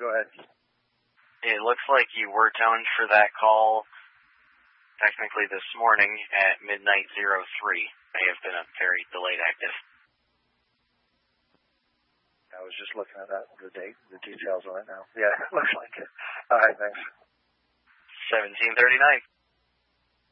go ahead. It looks like you were toned for that call technically this morning at midnight 03. May have been a very delayed active. I was just looking at that, the details on it now. Yeah, it looks like it. All right, thanks. 1739.